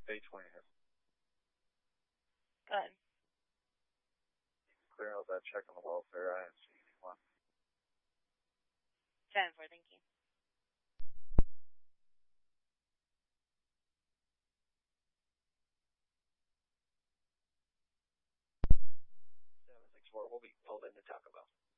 820 here. Good. Clear out that check on the welfare. I didn't see anyone. 10-4, thank you. We'll be pulled into Taco Bell.